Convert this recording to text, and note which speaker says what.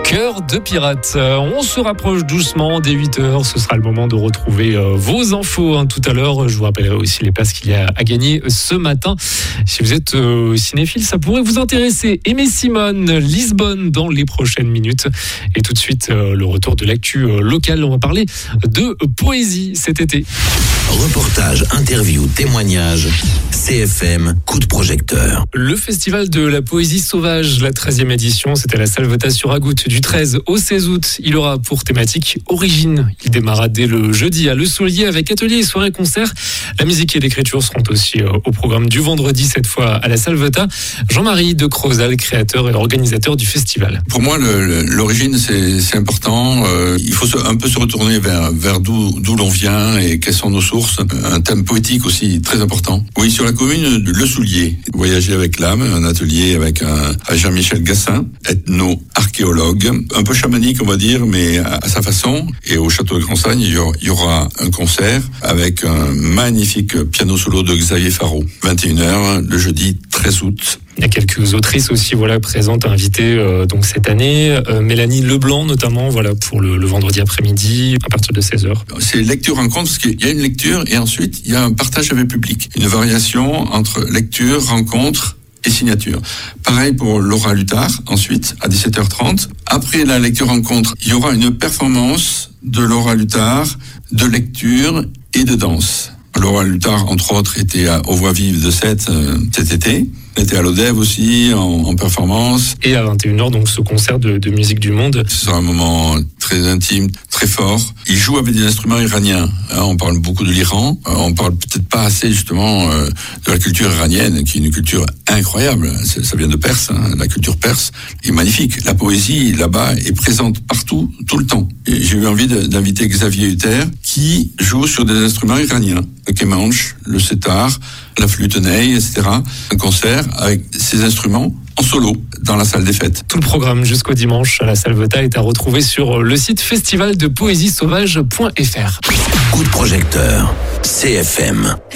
Speaker 1: Cœur de pirate. On se rapproche doucement des 8h. Ce sera le moment de retrouver vos infos tout à l'heure. Je vous rappellerai aussi les places qu'il y a à gagner ce matin. Si vous êtes cinéphile, ça pourrait vous intéresser. Aimé Simone, Lisbonne dans les prochaines minutes. Et tout de suite, le retour de l'actu locale. On va parler de poésie cet été.
Speaker 2: Reportage, interview, témoignage. CFM, coup de projecteur.
Speaker 1: Le festival de la poésie sauvage, la 13e édition, c'était à la Salvetat sur Agout du 13 au 16 août. Il aura pour thématique Origine. Il démarra dès le jeudi à Le Soulier avec ateliers et soirées concerts. La musique et l'écriture seront aussi au programme du vendredi, cette fois à la Salvetat. Jean-Marie de Crozal, créateur et organisateur du festival.
Speaker 3: Pour moi, l'origine, c'est important. Il faut un peu se retourner vers d'où l'on vient et quelles sont nos sources. Un thème poétique aussi très important. Oui, sur la commune de Le Soulier, voyager avec l'âme, un atelier avec Jean-Michel Gassin, ethno-archéologue, un peu chamanique on va dire, mais à sa façon. Et au château de Gransagne, il y aura un concert avec un magnifique piano solo de Xavier Faro, 21h, le jeudi 13 août.
Speaker 1: Il y a quelques autrices aussi présentes, invitées donc cette année. Mélanie Leblanc notamment, pour le vendredi après-midi à partir de 16h.
Speaker 3: C'est lecture-rencontre parce qu'il y a une lecture et ensuite il y a un partage avec le public. Une variation entre lecture, rencontre et signature. Pareil pour Laura Luthard, ensuite à 17h30. Après la lecture-rencontre, il y aura une performance de Laura Luthard de lecture et de danse. Laura Luthard, entre autres, était aux Voix Vives de cet été. Elle était à l'Odève aussi, en performance.
Speaker 1: Et à 21h, donc, ce concert de musique du monde.
Speaker 3: Ce sera un moment très intime, très fort. Il joue avec des instruments iraniens. On parle beaucoup de l'Iran. On parle peut-être pas assez, justement, de la culture iranienne, qui est une culture incroyable. Ça vient de Perse, la culture perse est magnifique. La poésie, là-bas, est présente partout, tout le temps. Et j'ai eu envie d'inviter Xavier Hutter, qui joue sur des instruments iraniens. Le kemanche, le setar, la flûte ney, etc. Un concert avec ces instruments en solo dans la salle des fêtes.
Speaker 1: Tout le programme jusqu'au dimanche à la Salvetat est à retrouver sur le site festivaldepoésiesauvage.fr.
Speaker 2: Coup de projecteur, CFM.